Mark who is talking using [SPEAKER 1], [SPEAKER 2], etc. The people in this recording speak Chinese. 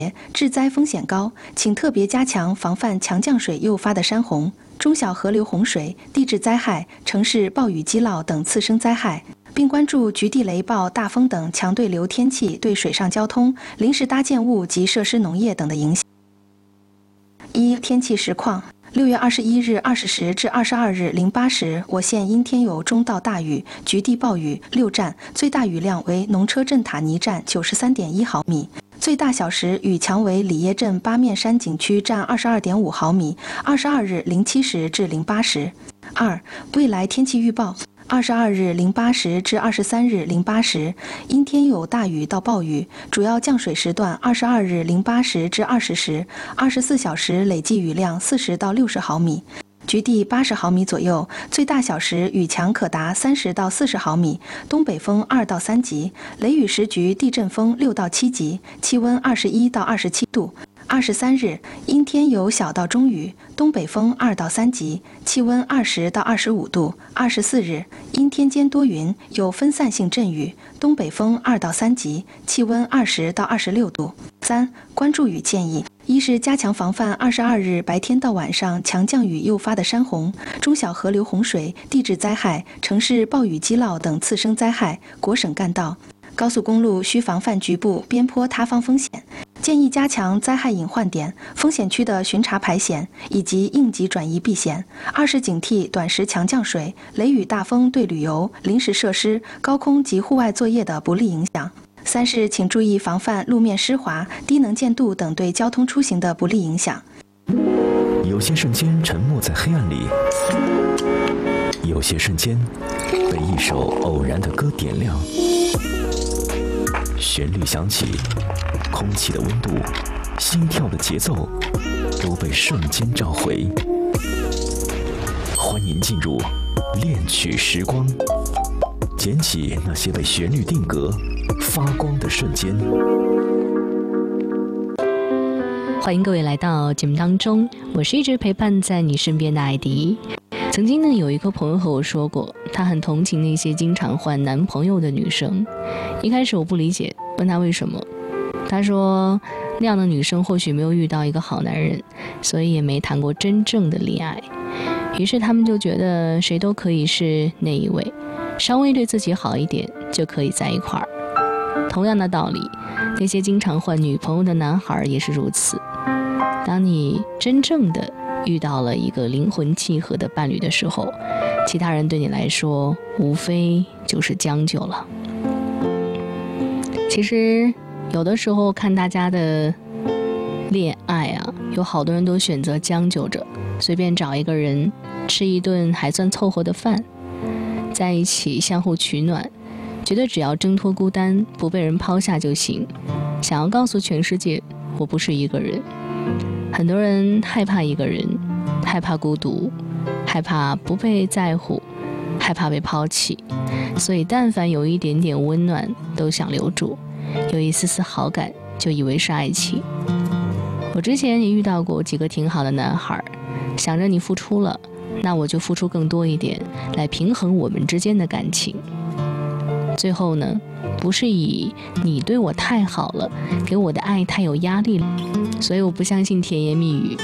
[SPEAKER 1] 致灾风险高，请特别加强防范强降水诱发的山洪、中小河流洪水、地质灾害、城市暴雨积涝等次生灾害，并关注局地雷暴、大风等强对流天气对水上交通、临时搭建物及设施农业等的影响。1、天气实况。6月21日20时至22日08时，我县阴天有中到大雨，局地暴雨6站，最大雨量为农车镇塔尼站93.1毫米，最大小时雨强为里耶镇八面山景区站22.5毫米。22日07时至08时。2、未来天气预报。22日08时至23日08时，阴天有大雨到暴雨，主要降水时段22日08时至20时，24小时累计雨量40到60毫米，局地80毫米左右，最大小时雨强可达30到40毫米，东北风2到3级，雷雨时局地震风6到7级，气温21到27度。23日，阴天有小到中雨，东北风2到3级，气温20到25度。24日，阴天间多云，有分散性阵雨，东北风2到3级，气温20到26度。3、关注雨建议。一是加强防范22日白天到晚上强降雨诱发的山洪、中小河流洪水、地质灾害、城市暴雨积涝等次生灾害，国省干道、高速公路需防范局部边坡塌方风险，建议加强灾害隐患点、风险区的巡查排险以及应急转移避险。2是警惕短时强降水、雷雨大风对旅游、临时设施、高空及户外作业的不利影响。3是请注意防范路面湿滑、低能见度等对交通出行的不利影响。
[SPEAKER 2] 有些瞬间沉默在黑暗里，有些瞬间被一首偶然的歌点亮，旋律响起，空气的温度、心跳的节奏都被瞬间召回。欢迎进入恋曲时光，捡起那些被旋律定格、发光的瞬间。
[SPEAKER 3] 欢迎各位来到节目当中，我是一直陪伴在你身边的艾迪。曾经呢，有一个朋友和我说过，她很同情那些经常换男朋友的女生。一开始我不理解，问她为什么。她说那样的女生或许没有遇到一个好男人，所以也没谈过真正的恋爱。于是他们就觉得谁都可以是那一位，稍微对自己好一点就可以在一块儿。同样的道理，那些经常换女朋友的男孩也是如此。当你真正的遇到了一个灵魂契合的伴侣的时候，其他人对你来说无非就是将就了。其实有的时候看大家的恋爱啊，有好多人都选择将就着，随便找一个人吃一顿还算凑合的饭，在一起相互取暖，觉得只要挣脱孤单，不被人抛下就行，想要告诉全世界我不是一个人。很多人害怕一个人，害怕孤独，害怕不被在乎，害怕被抛弃，所以但凡有一点点温暖都想留住，有一丝丝好感就以为是爱情。我之前也遇到过几个挺好的男孩，想着你付出了，那我就付出更多一点，来平衡我们之间的感情。最后呢，不是以你对我太好了，给我的爱太有压力了，所以我不相信甜言蜜语，